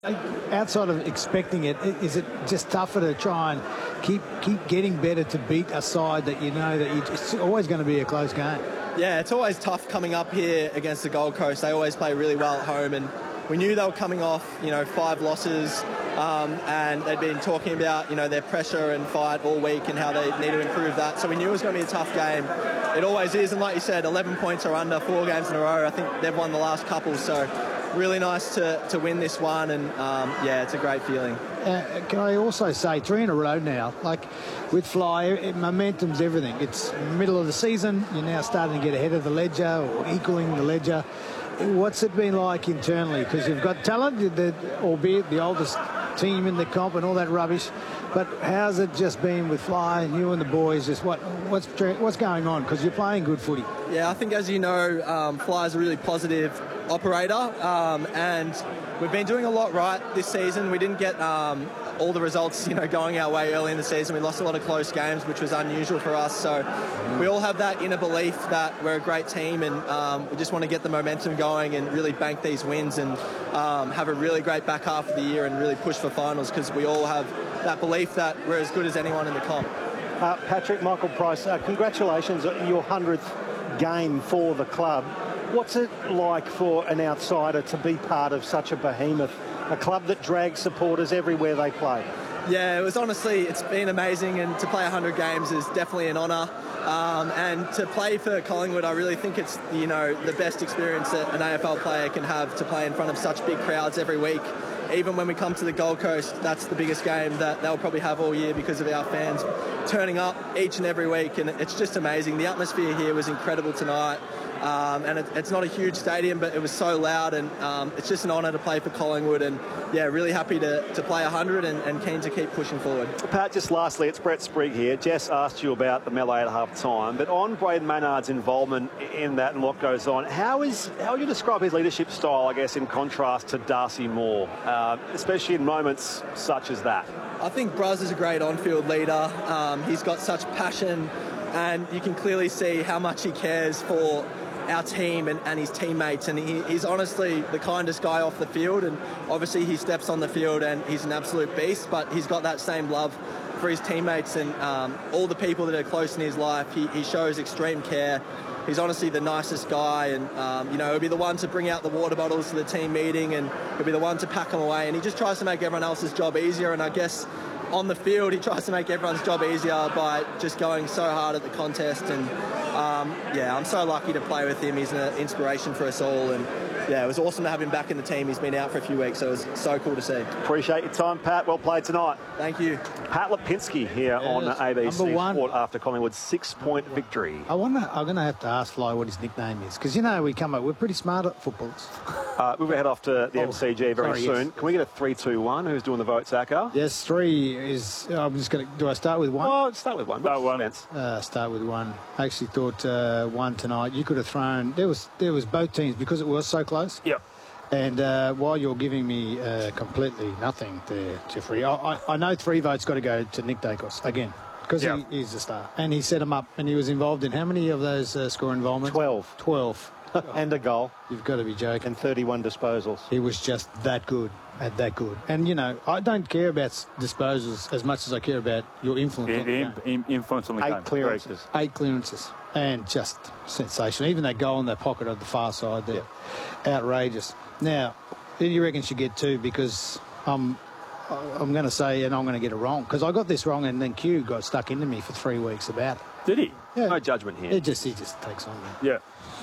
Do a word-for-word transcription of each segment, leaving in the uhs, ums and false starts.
Outside of expecting it, is it just tougher to try and keep keep getting better to beat a side that you know that you, it's always going to be a close game? Yeah, it's always tough coming up here against the Gold Coast. They always play really well at home, and we knew they were coming off, you know, five losses, um, and they'd been talking about, you know, their pressure and fight all week and how they need to improve that. So we knew it was going to be a tough game. It always is, and like you said, eleven points or under, four games in a row. I think they've won the last couple, so really nice to, to win this one, and um, yeah, it's a great feeling. Uh, can I also say, three in a row now, like with Fly, it, momentum's everything. It's middle of the season, you're now starting to get ahead of the ledger or equaling the ledger. What's it been like internally? Because you've got talent, the, albeit the oldest team in the comp and all that rubbish, but how's it just been with Fly and you and the boys? Just what what's what's going on? Because you're playing good footy. Yeah, I think, as you know, um, Fly is a really positive operator, um, and we've been doing a lot right this season. We didn't get um, all the results, you know, going our way early in the season. We lost a lot of close games, which was unusual for us. So we all have that inner belief that we're a great team, and um, we just want to get the momentum going and really bank these wins and um, have a really great back half of the year and really push for finals, because we all have that belief that we're as good as anyone in the comp. Uh, Patrick, Michael Price, uh, congratulations on your hundredth game for the club. What's it like for an outsider to be part of such a behemoth, a club that drags supporters everywhere they play? Yeah, it was honestly, it's been amazing, and to play one hundred games is definitely an honour. Um, and to play for Collingwood, I really think it's, you know, the best experience that an A F L player can have, to play in front of such big crowds every week. Even when we come to the Gold Coast, that's the biggest game that they'll probably have all year because of our fans turning up each and every week, and it's just amazing. The atmosphere here was incredible tonight. Um, and it, it's not a huge stadium, but it was so loud, and um, it's just an honour to play for Collingwood, and yeah, really happy to, to play one hundred and, and keen to keep pushing forward. Pat, just lastly, it's Brett Sprigg here. Jess asked you about the melee at half time, but on Braden Maynard's involvement in that and what goes on, how is how would you describe his leadership style, I guess, in contrast to Darcy Moore, uh, especially in moments such as that? I think Braz is a great on-field leader. Um, he's got such passion, and you can clearly see how much he cares for our team and, and his teammates, and he, he's honestly the kindest guy off the field, and obviously he steps on the field and he's an absolute beast, but he's got that same love for his teammates and um, all the people that are close in his life. He, he shows extreme care. He's honestly the nicest guy, and um, you know, he'll be the one to bring out the water bottles to the team meeting, and he'll be the one to pack them away, and he just tries to make everyone else's job easier. And I guess on the field he tries to make everyone's job easier by just going so hard at the contest. And um, yeah, I'm so lucky to play with him. He's an inspiration for us all, and yeah, it was awesome to have him back in the team. He's been out for a few weeks, so it was so cool to see. Appreciate your time, Pat. Well played tonight. Thank you. Pat Lipinski here yes, on A B C one. Sport after Collingwood's six-point victory. I wonder, I'm going to have to ask Fly what his nickname is, because, you know, we come up, we're pretty smart at footballers. Uh, we'll head off to the oh, M C G very sorry, soon. yes. Can we get a three two one? Who's doing the votes, Acker? Yes, three is, I'm just going to, do I start with one? Oh, start with one. Start one. Uh, start with one. I actually thought uh, one tonight. You could have thrown, there was, there was both teams, because it was so close. Yep. And uh, while you're giving me uh, completely nothing there, Jeffrey, I, I, I know three votes got to go to Nick Dacos again, because Yep. he, he's the star. And he set him up, and he was involved in how many of those uh, score involvements? Twelve. Twelve. And a goal. You've got to be joking. And thirty-one disposals. He was just that good, at that good. And, you know, I don't care about s- disposals as much as I care about your influence on the In, game. in, influence on the Eight game. clearances. Eight clearances. And just sensational. Even that goal in that pocket of the far side there. Outrageous. Now, who do you reckon should get two? Because I'm, I'm going to say, and I'm going to get it wrong, because I got this wrong, and then Q got stuck into me for three weeks about it. Did he? Yeah. No judgment here. It just, he just takes on me. Yeah.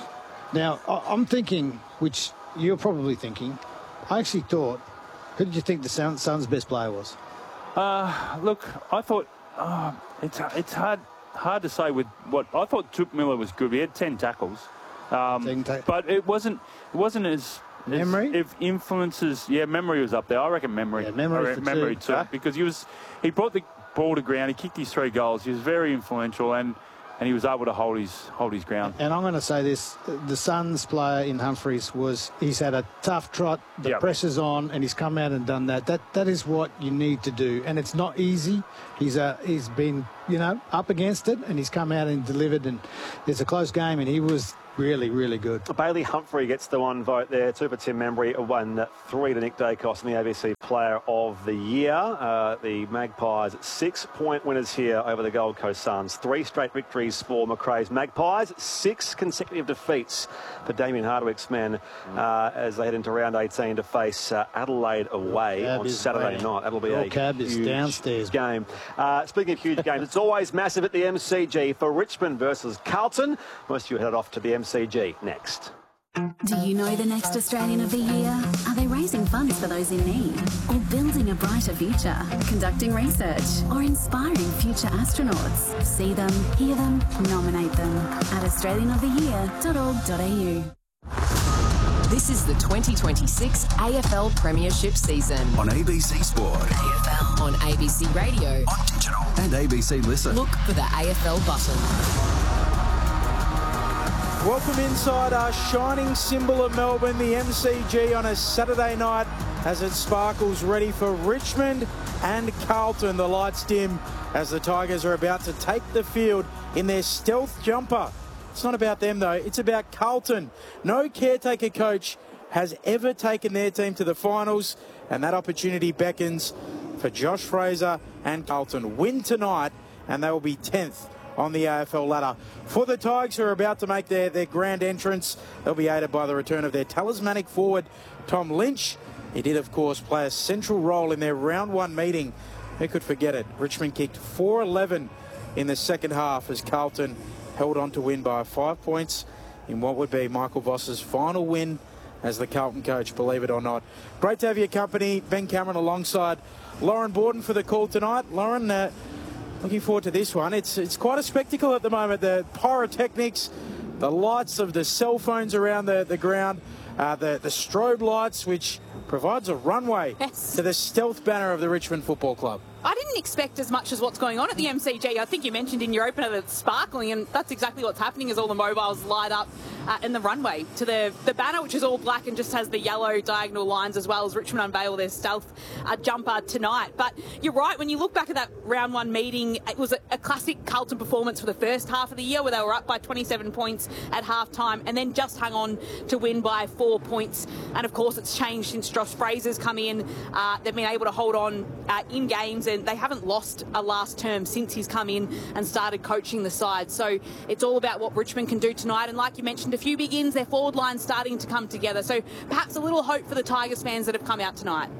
Now, I- I'm thinking, which you're probably thinking, I actually thought, who did you think the Sun- Suns' best player was? Uh, look, I thought uh, it's it's hard hard to say with what I thought. Touk Miller was good. He had ten tackles, um, Ten ta- but it wasn't it wasn't as Memory? as, if influences. Yeah, memory was up there. I reckon memory. Yeah, memory I for reckon memory two. too, Okay. because he was he brought the ball to ground. He kicked his three goals. He was very influential, and. And he was able to hold his hold his ground. And I'm going to say this, the Suns player in Humphreys was, he's had a tough trot, the Yep. pressure's on, and he's come out and done that. That That is what you need to do. And it's not easy. He's a, he's been you know, up against it, and he's come out and delivered, and it's a close game, and he was really, really good. Bailey Humphrey gets the one vote there. Two for Tim Membry, one three to Nick Dacos, and the A B C Player of the Year. Uh, the Magpies six-point winners here over the Gold Coast Suns. Three straight victories for Macrae's Magpies. Six consecutive defeats for Damien Hardwick's men uh, as they head into round eighteen to face uh, Adelaide away Cab on Saturday playing. night. That'll be Your a cab is huge downstairs. game. Uh, speaking of huge games, it's always massive at the M C G for Richmond versus Carlton. Most of you headed off to the M C G next. Do you know the next Australian of the Year? Are they raising funds for those in need? Or building a brighter future? Conducting research? Or inspiring future astronauts? See them, hear them, nominate them at australian of the year dot org dot a u. This is the twenty twenty-six A F L Premiership season. On A B C Sport. A F L. On A B C Radio. On digital. And A B C Listen. Look for the A F L button. Welcome inside our shining symbol of Melbourne, the M C G, on a Saturday night as it sparkles ready for Richmond and Carlton. The lights dim as the Tigers are about to take the field in their stealth jumper. It's not about them, though. It's about Carlton. No caretaker coach has ever taken their team to the finals, and that opportunity beckons for Josh Fraser and Carlton. Win tonight, and they will be tenth on the A F L ladder. For the Tigers, who are about to make their, their grand entrance, they'll be aided by the return of their talismanic forward, Tom Lynch. He did, of course, play a central role in their round one meeting. Who could forget it? Richmond kicked four eleven in the second half as Carlton held on to win by five points in what would be Michael Voss's final win as the Carlton coach, believe it or not. Great to have your company. Ben Cameron alongside Lauren Borden for the call tonight. Lauren, uh, looking forward to this one. It's it's quite a spectacle at the moment. The pyrotechnics, the lights of the cell phones around the, the ground, uh, the, the strobe lights, which provides a runway yes. to the stealth banner of the Richmond Football Club. I didn't expect as much as what's going on at the M C G. I think you mentioned in your opener that it's sparkling, and that's exactly what's happening as all the mobiles light up uh, in the runway to the, the banner, which is all black and just has the yellow diagonal lines, as well as Richmond unveil their stealth uh, jumper tonight. But you're right, when you look back at that round one meeting, it was a, a classic Carlton performance for the first half of the year, where they were up by twenty-seven points at half time and then just hung on to win by four points. And of course, it's changed since Josh Fraser's come in. Uh, they've been able to hold on uh, in games, and they haven't lost a last term since he's come in and started coaching the side. So it's all about what Richmond can do tonight. And like you mentioned, a few big ins, their forward line starting to come together. So perhaps a little hope for the Tigers fans that have come out tonight.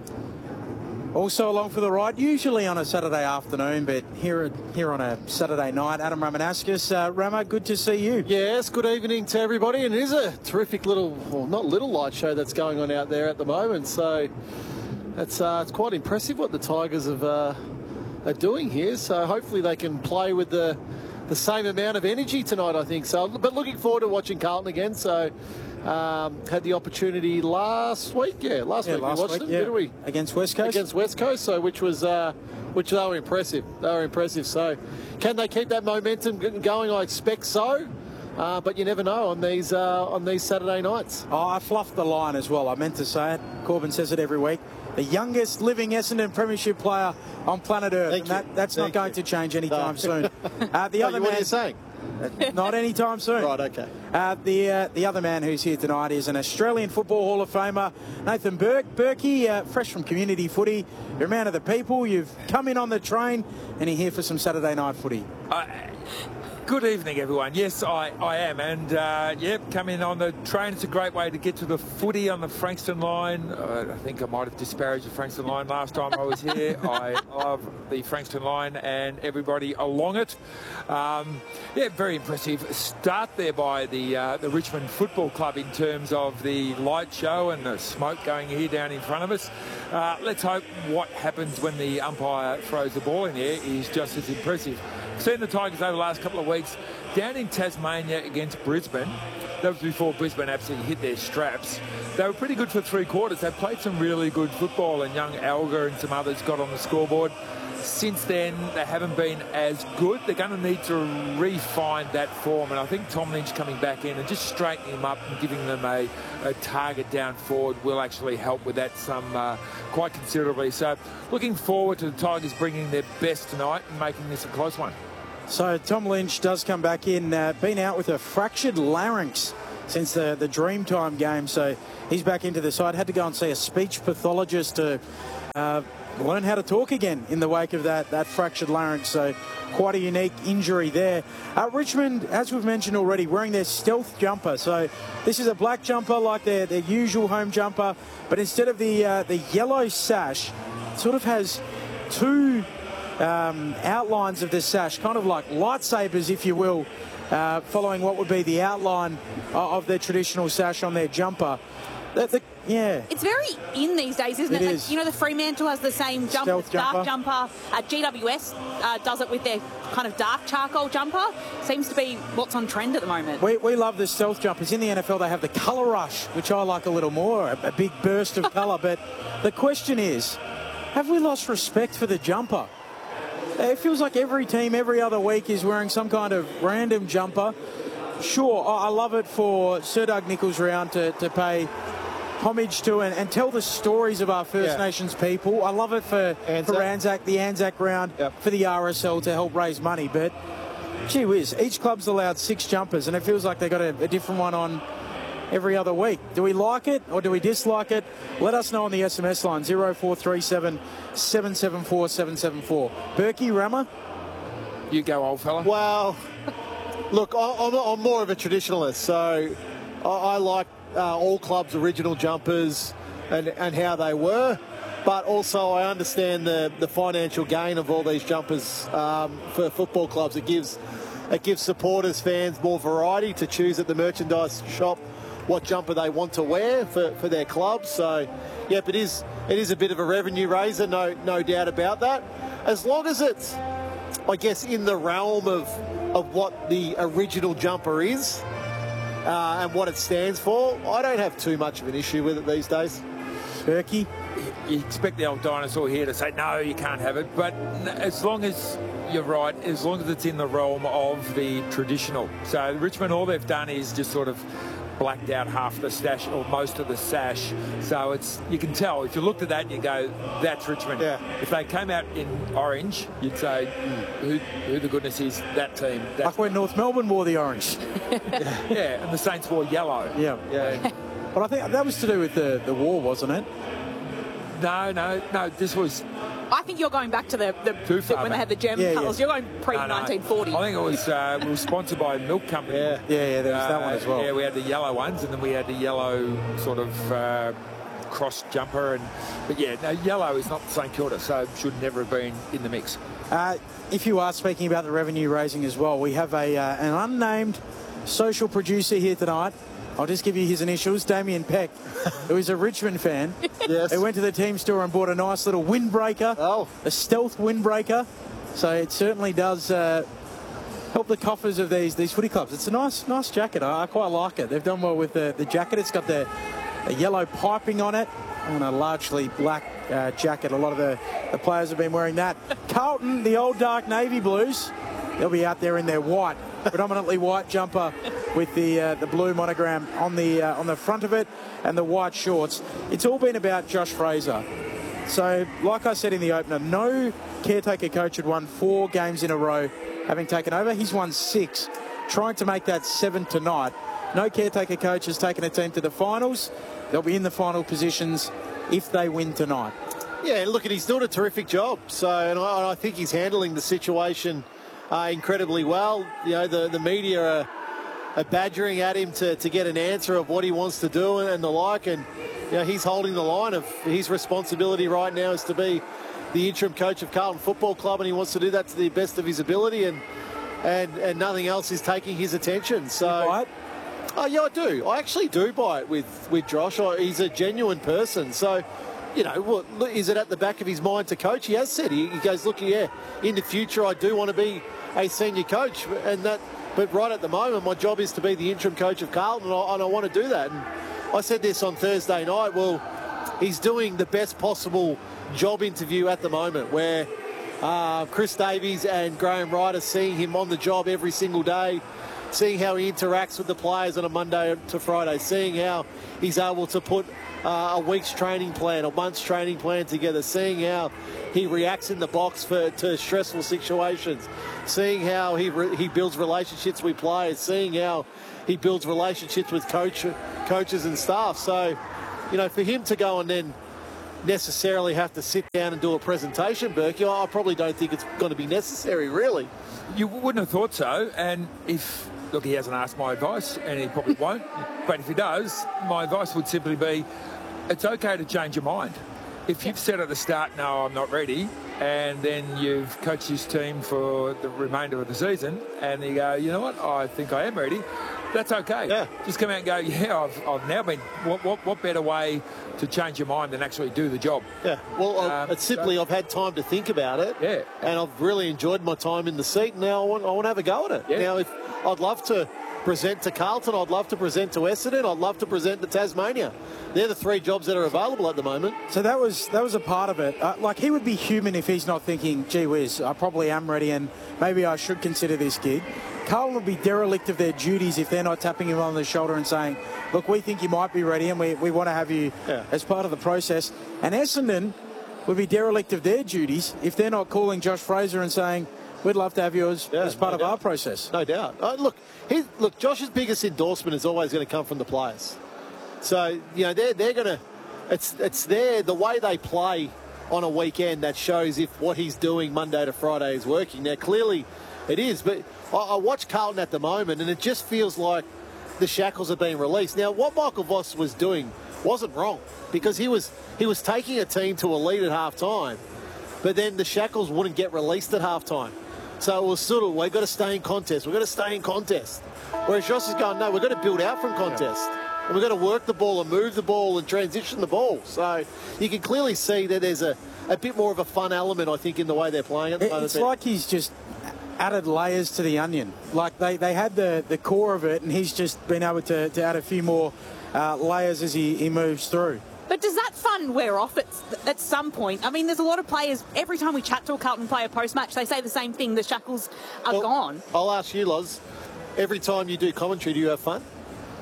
Also along for the ride, usually on a Saturday afternoon, but here here on a Saturday night, Adam Ramanauskas. Uh, Rama, good to see you. Yes, good evening to everybody. And it is a terrific little, well, not little light show that's going on out there at the moment. So it's, uh, it's quite impressive what the Tigers have, uh, are doing here. So hopefully they can play with the, the same amount of energy tonight, I think. So, but looking forward to watching Carlton again. So Um, had the opportunity last week, yeah, last yeah, week last we watched week, them, yeah. didn't we? Against West Coast? Against West Coast, so which was, uh, which they were impressive. They were impressive. So can they keep that momentum going? I expect so. Uh, but you never know on these uh, on these Saturday nights. Oh, I fluffed the line as well. I meant to say it. Corbin says it every week. The youngest living Essendon Premiership player on planet Earth. Thank and that, that's Thank not going you. to change anytime No. soon. Uh, the No, other what are man, you saying? Not anytime soon. Right, okay. Uh, the uh, the other man who's here tonight is an Australian Football Hall of Famer, Nathan Burke. Berkey, uh, fresh from community footy. You're a man of the people. You've come in on the train and you're here for some Saturday night footy. Uh, good evening, everyone. Yes, I, I am. And, uh, yep, come in on the train. It's a great way to get to the footy on the Frankston line. Uh, I think I might have disparaged the Frankston line last time I was here. I love the Frankston line and everybody along it. Um, yeah, very impressive start there by the uh, the Richmond Football Club in terms of the light show and the smoke going here down in front of us. Uh, let's hope what happens when the umpire throws the ball in there is just as impressive. I've seen the Tigers over the last couple of weeks down in Tasmania against Brisbane. That was before Brisbane absolutely hit their straps. They were pretty good for three quarters. They played some really good football, and young Alga and some others got on the scoreboard. Since then, they haven't been as good. They're going to need to refine that form, and I think Tom Lynch coming back in and just straightening them up and giving them a, a target down forward will actually help with that some uh, quite considerably. So looking forward to the Tigers bringing their best tonight and making this a close one. So Tom Lynch does come back in, uh, been out with a fractured larynx since the, the Dreamtime game. So he's back into the side. Had to go and see a speech pathologist to uh, learn how to talk again in the wake of that, that fractured larynx. So quite a unique injury there. Uh, Richmond, as we've mentioned already, wearing their stealth jumper. So this is a black jumper like their, their usual home jumper, but instead of the, uh, the yellow sash, it sort of has two um, outlines of the sash, kind of like lightsabers, if you will, uh, following what would be the outline of their traditional sash on their jumper. The, the, yeah. It's very in these days, isn't it? It like, is. You know, the Fremantle has the same jumper, Stealth dark jumper. jumper. Uh, G W S uh, does it with their kind of dark charcoal jumper. Seems to be what's on trend at the moment. We, we love the stealth jumpers. In the N F L, they have the colour rush, which I like a little more, a, a big burst of colour. But the question is, have we lost respect for the jumper? It feels like every team, every other week, is wearing some kind of random jumper. Sure, I, I love it for Sir Doug Nicholls round to, to pay homage to and, and tell the stories of our First Yeah. Nations people. I love it for Anzac. for Anzac, the Anzac round, Yep. for the R S L to help raise money. But gee whiz, each club's allowed six jumpers, and it feels like they've got a, a different one on every other week. Do we like it or do we dislike it? Let us know on the S M S line, zero four three seven, seven seven four, seven seven four. Berkey, Rammer? You go, old fella. Well, look, I, I'm, I'm more of a traditionalist, so I, I like uh, all clubs' original jumpers and, and how they were, but also I understand the, the financial gain of all these jumpers um, for football clubs. It gives it gives supporters, fans more variety to choose at the merchandise shop what jumper they want to wear for, for their club. So, yep, it is it is a bit of a revenue raiser, no no doubt about that. As long as it's, I guess, in the realm of of what the original jumper is uh, and what it stands for, I don't have too much of an issue with it these days. Berkey? You expect the old dinosaur here to say, no, you can't have it. But as long as you're right, as long as it's in the realm of the traditional. So Richmond, all they've done is just sort of blacked out half the sash or most of the sash. So it's, you can tell, if you looked at that and you go, that's Richmond. Yeah. If they came out in orange, you'd say, who, who the goodness is that team? That's Like when North Melbourne wore the orange. yeah, and the Saints wore yellow. Yeah, yeah. But I think that was to do with the, the war, wasn't it? No, no, no, this was... I think you're going back to the, the, Too the far when they back. had the German Yeah, yeah. colours. You're going pre nineteen forty. No, no. I think it was uh, we were sponsored by a milk company. Yeah. Yeah, yeah, there was that Uh, one as well. Yeah, we had the yellow ones, and then we had the yellow sort of uh, cross jumper. And but yeah, no, yellow is not St Kilda, so it should never have been in the mix. Uh, if you are speaking about the revenue raising as well, we have a uh, an unnamed social producer here tonight. I'll just give you his initials, Damien Peck, who is a Richmond fan. Yes. He went to the team store and bought a nice little windbreaker, Oh. a stealth windbreaker. So it certainly does uh, help the coffers of these these footy clubs. It's a nice nice jacket. I, I quite like it. They've done well with the, the jacket. It's got the, the yellow piping on it and a largely black uh, jacket. A lot of the, the players have been wearing that. Carlton, the old dark navy blues, they'll be out there in their white, predominantly white jumper with the uh, the blue monogram on the uh, on the front of it and the white shorts. It's all been about Josh Fraser. So, like I said in the opener, no caretaker coach had won four games in a row having taken over. He's won six, trying to make that seven tonight. No caretaker coach has taken a team to the finals. They'll be in the final positions if they win tonight. Yeah, look, he's doing a terrific job. So, and I, I think he's handling the situation uh, incredibly well. You know, the, the media are, are badgering at him to, to get an answer of what he wants to do and, and the like. And, you know, he's holding the line of his responsibility right now is to be the interim coach of Carlton Football Club, and he wants to do that to the best of his ability, and and, and nothing else is taking his attention. So, You buy it? Oh, yeah, I do. I actually do buy it with, with Josh. I, he's a genuine person. So, you know, what, look, is it at the back of his mind to coach? He has said. He, he goes, look, yeah, in the future I do want to be a senior coach. and that. But right at the moment, my job is to be the interim coach of Carlton, and I, and I want to do that. And I said this on Thursday night. Well, he's doing the best possible job interview at the moment, where uh, Chris Davies and Graham Wright are seeing him on the job every single day, seeing how he interacts with the players on a Monday to Friday, seeing how he's able to put uh, a week's training plan, a month's training plan together, seeing how he reacts in the box for to stressful situations, seeing how he re- he builds relationships with players, seeing how he builds relationships with coach coaches and staff. So, you know, for him to go and then necessarily have to sit down and do a presentation, Berkey, I probably don't think it's going to be necessary, really. You wouldn't have thought so, and if, look, he hasn't asked my advice, and he probably won't, but if he does, my advice would simply be, it's okay to change your mind. If you've said at the start, no, I'm not ready, and then you've coached this team for the remainder of the season, and you go, you know what, I think I am ready, that's okay. Yeah. Just come out and go, yeah, I've, I've now been, what, what, what better way to change your mind than actually do the job? Yeah, well, Um, it's simply so- I've had time to think about it, Yeah. and I've really enjoyed my time in the seat. Now I want, I want to have a go at it. Yeah. Now, if I'd love to present to Carlton, I'd love to present to Essendon, I'd love to present to Tasmania. They're the three jobs that are available at the moment. So that was that was a part of it. Uh, like, he would be human if he's not thinking, gee whiz, I probably am ready and maybe I should consider this gig. Carlton would be derelict of their duties if they're not tapping him on the shoulder and saying, look, we think you might be ready and we, we want to have you Yeah. as part of the process. And Essendon would be derelict of their duties if they're not calling Josh Fraser and saying, we'd love to have you as, Yeah, as part no of doubt. our process. No doubt. Uh, look, he, look, Josh's biggest endorsement is always going to come from the players. So, you know, they're, they're going to, it's it's there, the way they play on a weekend that shows if what he's doing Monday to Friday is working. Now, clearly it is, but I, I watch Carlton at the moment and it just feels like the shackles are being released. Now, what Michael Voss was doing wasn't wrong because he was he was taking a team to a lead at half time, but then the shackles wouldn't get released at half time. So it was sort of, we've got to stay in contest, we've got to stay in contest. Whereas Josh is going, no, we've got to build out from contest. And we've got to work the ball and move the ball and transition the ball. So you can clearly see that there's a, a bit more of a fun element, I think, in the way they're playing at the It- moment. It's like he's just added layers to the onion. Like, they, they had the, the core of it and he's just been able to, to add a few more uh, layers as he, he moves through. But does that fun wear off at, at some point? I mean, there's a lot of players, every time we chat to a Carlton player post-match, they say the same thing, the shackles are Well, gone. I'll ask you, Loz, every time you do commentary, do you have fun?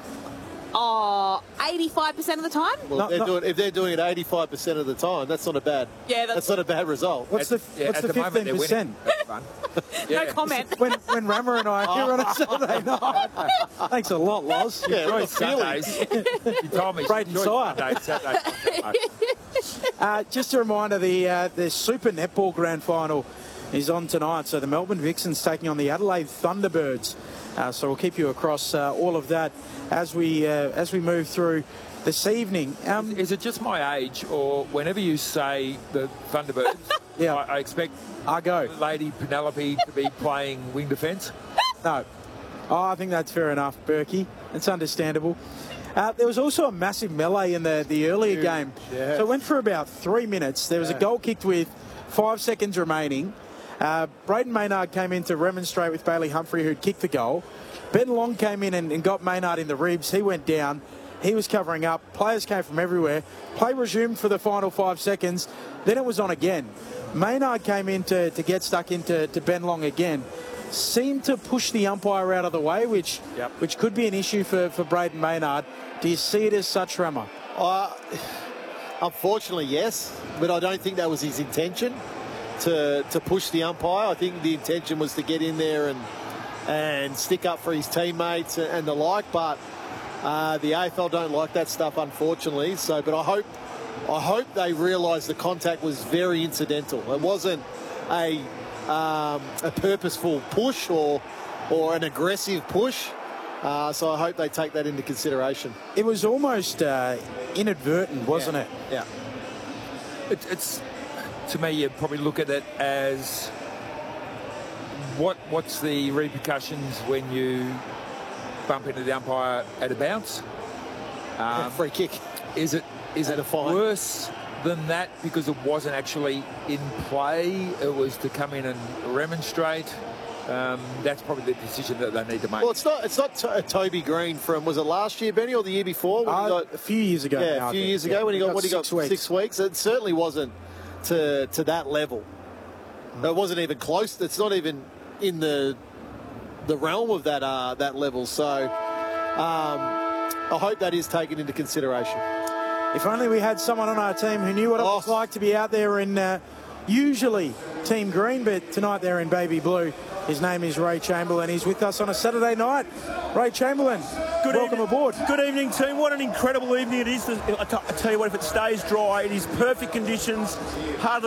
Oh, eighty-five percent of the time? Well, No, if, they're no. Doing, if they're doing it eighty-five percent of the time, that's not a bad. Yeah, that's- not a bad result. What's At- the yeah, what's at the moment, fifteen they're winning. percent? That's fun. No Yeah. comment. when when Rammer and I are here on a Saturday night. Thanks a lot, Loz. Yeah, Enjoy well, Sundays. You told me. Braden enjoy Sire. Sundays, Saturdays. Uh, just a reminder, the uh, the Super Netball Grand Final is on tonight. So the Melbourne Vixens taking on the Adelaide Thunderbirds. Uh, so we'll keep you across uh, all of that as we uh, as we move through this evening. Um, Is it just my age, or whenever you say the Thunderbirds, Yeah. I, I expect I go. Lady Penelope to be playing wing defence? No. Oh, I think that's fair enough, Berkey. It's understandable. Uh, there was also a massive melee in the, the earlier game. yes. So it went for about three minutes. There was Yeah. a goal kicked with five seconds remaining. Uh, Braden Maynard came in to remonstrate with Bailey Humphrey, who'd kicked the goal. Ben Long came in and, and got Maynard in the ribs. He went down. He was covering up. Players came from everywhere. Play resumed for the final five seconds. Then it was on again. Maynard came in to, to get stuck into to Ben Long again. Seemed to push the umpire out of the way, which Yep. which could be an issue for, for Braden Maynard. Do you see it as such, Rammer? Uh, unfortunately, yes, but I don't think that was his intention to to push the umpire. I think the intention was to get in there and and stick up for his teammates and, and the like. But uh, the A F L don't like that stuff, unfortunately. So, but I hope I hope they realise the contact was very incidental. It wasn't a um, a purposeful push or or an aggressive push. Uh, so I hope they take that into consideration. It was almost uh, inadvertent, wasn't Yeah. it? Yeah. It, it's to me, you probably look at it as what what's the repercussions when you bump into the umpire at a bounce? Um, Free kick. Is it is And it a fine. worse than that because it wasn't actually in play? It was to come in and remonstrate. Um, that's probably the decision that they need to make. Well, it's not. It's not to, uh, Toby Green from was it last year, Benny, or the year before? When he Uh, got, a few years ago. yeah, now, a I few think. years Yeah. ago when he got what he got six weeks. six weeks. It certainly wasn't to to that level. It wasn't even close. It's not even in the the realm of that uh, that level. So um, I hope that is taken into consideration. If only we had someone on our team who knew what it Oh. was like to be out there in uh, usually Team Green, but tonight they're in Baby Blue. His name is Ray Chamberlain. He's with us on a Saturday night. Ray Chamberlain, Good welcome evening. aboard. Good evening, team. What an incredible evening it is. I t- I tell you what, if it stays dry, it is perfect conditions. Hardly